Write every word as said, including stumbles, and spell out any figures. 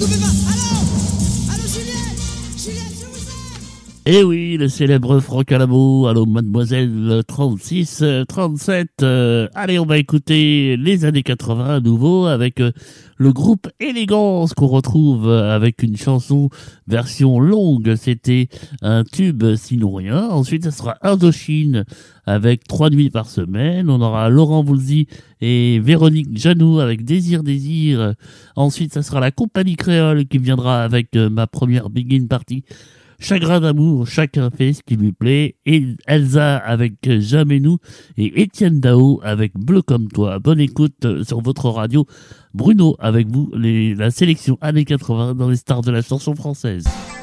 coupez pas. Allô Allô, Juliette Juliette, je vous aime. Eh oui, le célèbre Franck Alamo, allô mademoiselle trente-six, euh, trente-sept. Euh, allez, on va écouter les années quatre-vingts à nouveau avec euh, le groupe Élégance qu'on retrouve euh, avec une chanson version longue. C'était un tube sinon rien. Ensuite, ça sera Indochine avec Trois nuits par semaine. On aura Laurent Voulzy et Véronique Janoux avec Désir Désir. Ensuite, ça sera la compagnie créole qui viendra avec euh, ma première Begin Party. Chagrin d'amour, chacun fait ce qui lui plaît. Et Elsa avec Jamais nous. Et Étienne Dao avec Bleu comme toi. Bonne écoute sur votre radio. Bruno avec vous, les, la sélection années quatre-vingts dans les stars de la chanson française.